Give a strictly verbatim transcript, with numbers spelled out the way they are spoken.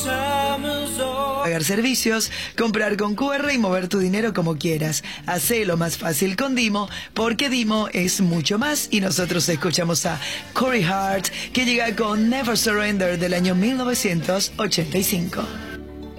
Pagar servicios, comprar con Q R y mover tu dinero como quieras. Hacelo más fácil con Dimo, porque Dimo es mucho más. Y nosotros escuchamos a Corey Hart, que llega con Never Surrender del año mil novecientos ochenta y cinco.